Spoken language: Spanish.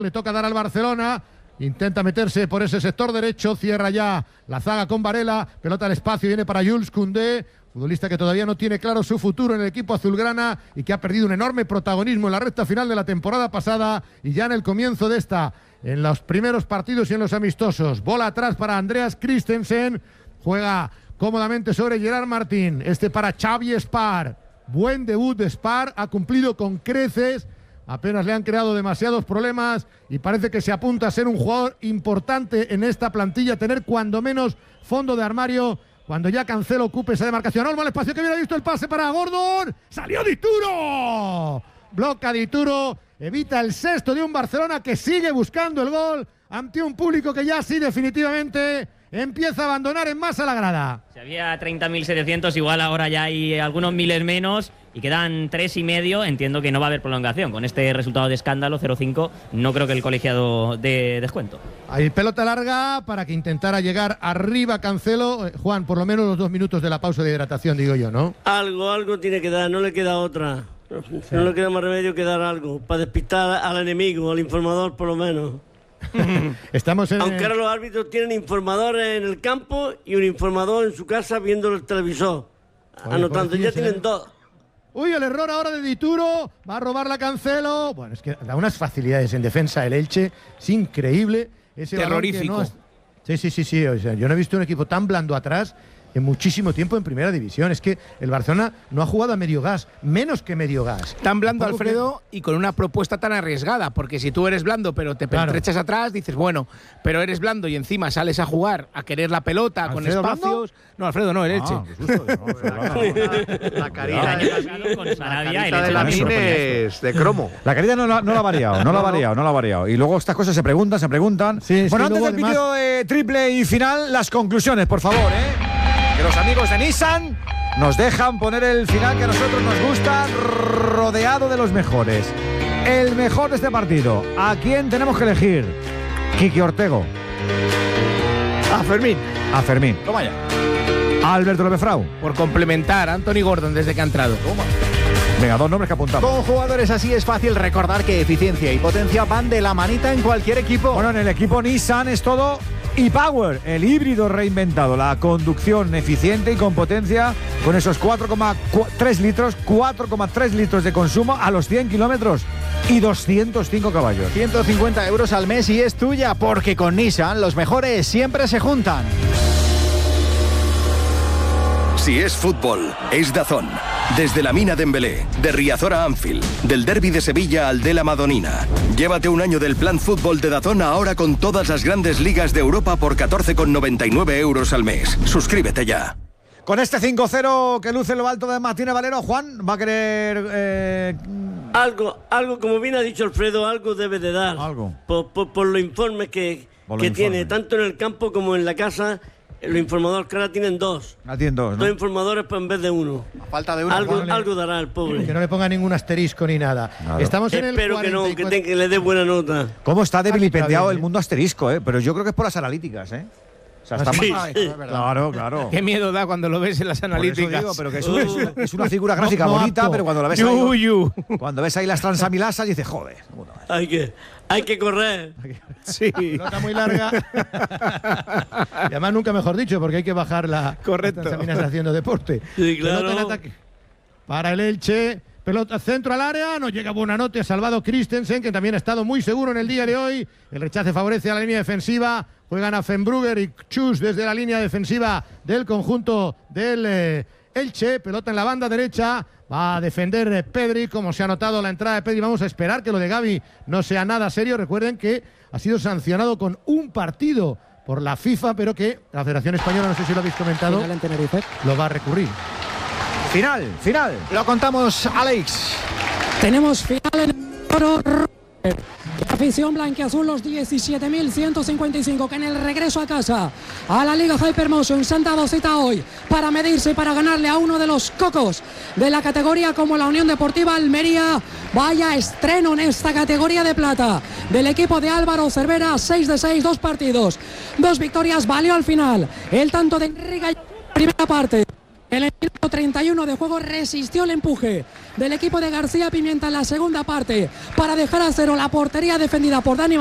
Le toca dar al Barcelona. Intenta meterse por ese sector derecho. Cierra ya la zaga con Varela. Pelota al espacio. Viene para Jules Koundé. Futbolista que todavía no tiene claro su futuro en el equipo azulgrana y que ha perdido un enorme protagonismo en la recta final de la temporada pasada y ya en el comienzo de esta, en los primeros partidos y en los amistosos. Bola atrás para Andreas Christensen. Juega cómodamente sobre Gerard Martín. Para Xavi Spar. Buen debut de Spar. Ha cumplido con creces. Apenas le han creado demasiados problemas y parece que se apunta a ser un jugador importante en esta plantilla. Tener cuando menos fondo de armario cuando ya Cancelo ocupe esa demarcación. Olmo al espacio, que hubiera visto el pase para Gordon. ¡Salió Dituro! Bloca Dituro. Evita el sexto de un Barcelona que sigue buscando el gol ante un público que ya sí definitivamente empieza a abandonar en masa la grada. Si había 30.700, igual ahora ya hay algunos miles menos y quedan 3,5. Entiendo que no va a haber prolongación. Con este resultado de escándalo, 0-5, no creo que el colegiado dé descuento. Hay pelota larga para que intentara llegar arriba Cancelo. Juan, por lo menos los 2 minutos de la pausa de hidratación, digo yo, ¿no? Algo tiene que dar, no le queda otra. Sí. No le queda más remedio que dar algo, para despistar al enemigo, al informador por lo menos. Aunque ahora los árbitros tienen informadores en el campo y un informador en su casa viendo el televisor. Anotando, ya tienen 2. Uy, el error ahora de Dituro. Va a robar la Cancelo. Bueno, es que da unas facilidades en defensa el Elche. Es increíble. Ese terrorífico. Sí. O sea, yo no he visto un equipo tan blando atrás en muchísimo tiempo en primera división. Es que el Barcelona no ha jugado a medio gas, menos que medio gas. Tan blando, Alfredo, y con una propuesta tan arriesgada, porque si tú eres blando pero te pertrechas atrás, dices, bueno, pero eres blando y encima sales a jugar, a querer la pelota con espacios. ¿Blando? No, Alfredo, no, el Elche. La carita con Sarabia de Lamines de cromo. La carita no la ha variado. Y luego estas cosas se preguntan. Sí, bueno, antes del vídeo triple y final, las conclusiones, por favor, que los amigos de Nissan nos dejan poner el final que a nosotros nos gusta, rodeado de los mejores. El mejor de este partido. ¿A quién tenemos que elegir? Quique Ortego. A Fermín. Toma ya. Alberto López Frau. Por complementar a Anthony Gordon desde que ha entrado. Toma. Venga, 2 nombres que apuntamos. Con jugadores así es fácil recordar que eficiencia y potencia van de la manita en cualquier equipo. Bueno, en el equipo Nissan es todo e-Power, el híbrido reinventado, la conducción eficiente y con potencia, con esos 4,3 litros de consumo a los 100 kilómetros y 205 caballos. 150 euros al mes y es tuya, porque con Nissan los mejores siempre se juntan. Si es fútbol, es DAZN. Desde la Mina Dembélé, de Riazor a Anfield, del derbi de Sevilla al de la Madonina. Llévate un año del plan fútbol de DAZN ahora con todas las grandes ligas de Europa por 14,99 euros al mes. Suscríbete ya. Con este 5-0 que luce en lo alto de Martínez Valero, Juan va a querer... Algo, como bien ha dicho Alfredo, algo debe de dar. Algo. Por los informes que tiene, tanto en el campo como en la casa. Los informadores que ahora tienen 2. Tienen 2, ¿no? 2 informadores en vez de 1. A falta de 1. Algo dará el pobre. Que no le ponga ningún asterisco ni nada. Claro. Estamos en el Espero 44. que le dé buena nota. ¿Cómo está devilipendiado el mundo asterisco, Pero yo creo que es por las analíticas, O sea, está Sí. Claro. Qué miedo da cuando lo ves en las analíticas. Digo, pero que es una figura gráfica bonita, pero cuando la ves cuando ves ahí las transamilasas dices, joder. Hay que correr. Sí. Nota muy larga. Y además nunca mejor dicho, porque hay que bajar la transaminasa haciendo deporte. Sí, claro. Pelota en ataque para el Elche. Pelota centro al área, no llega Buonanotte, ha salvado Christensen, que también ha estado muy seguro en el día de hoy. El rechace favorece a la línea defensiva. Juegan a Fenbrugger y Chus desde la línea defensiva del conjunto del Elche. Pelota en la banda derecha. Va a defender Pedri, como se ha notado la entrada de Pedri. Vamos a esperar que lo de Gavi no sea nada serio. Recuerden que ha sido sancionado con un partido por la FIFA, pero que la Federación Española, no sé si lo habéis comentado, Final en Tenerife. lo va a recurrir. Final. Lo contamos, Alex. Tenemos final en oro. Afición blanquiazul, los 17.155 que en el regreso a casa a la Liga Hypermotion se han dado cita hoy para medirse, para ganarle a uno de los cocos de la categoría como la Unión Deportiva Almería. Vaya estreno en esta categoría de plata del equipo de Álvaro Cervera. 6 de 6, 2 partidos, 2 victorias, valió al final el tanto de Enrique, primera parte. En el minuto 31 de juego resistió el empuje del equipo de García Pimienta en la segunda parte para dejar a cero la portería defendida por Dani